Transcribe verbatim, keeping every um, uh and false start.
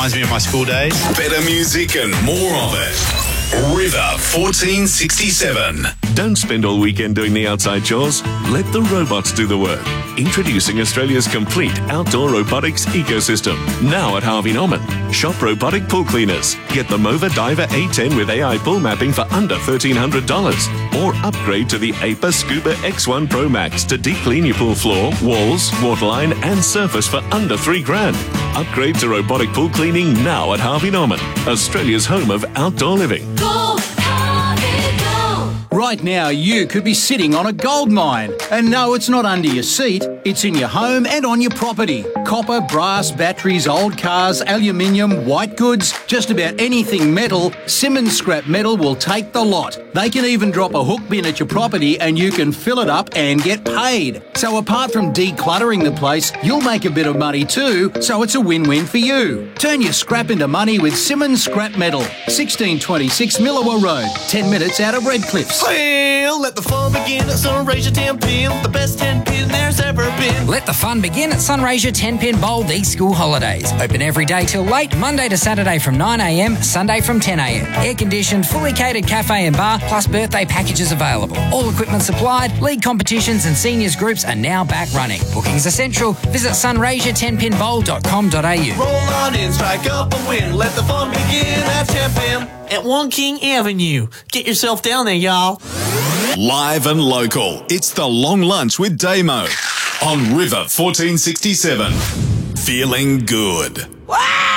reminds me of my school days. Better music and more of it. River fourteen sixty-seven. Don't spend all weekend doing the outside chores. Let the robots do the work. Introducing Australia's complete outdoor robotics ecosystem. Now at Harvey Norman. Shop robotic pool cleaners. Get the Mova Diver A ten with A I pool mapping for under thirteen hundred dollars. Or upgrade to the A P A Scuba X one Pro Max to deep clean your pool floor, walls, waterline and surface for under three grand. Upgrade to robotic pool cleaning now at Harvey Norman, Australia's home of outdoor living. Go, Harvey, go! Right now, you could be sitting on a gold mine. And no, it's not under your seat. It's in your home and on your property. Copper, brass, batteries, old cars, aluminium, white goods, just about anything metal, Simmons Scrap Metal will take the lot. They can even drop a hook bin at your property and you can fill it up and get paid. So apart from decluttering the place, you'll make a bit of money too, so it's a win-win for you. Turn your scrap into money with Simmons Scrap Metal. sixteen twenty-six Millawa Road, ten minutes out of Redcliffs. Well, let the fun begin at Sunraysia ten pin, the best ten pin there's ever been. Let the fun begin at Sunraysia ten pin Bowl these school holidays. Open every day till late, Monday to Saturday from nine a m, Sunday from ten a m. Air-conditioned, fully catered cafe and bar, plus birthday packages available. All equipment supplied, league competitions and seniors groups are now back running. Bookings essential. Visit sunraysia ten pin bowl dot com dot a u. Roll on in, strike up a win, let the fun begin at ten pin at One King Avenue. Get yourself down there, y'all. Live and local. It's the Long Lunch with Damo on River fourteen sixty-seven. Feeling good. Wow!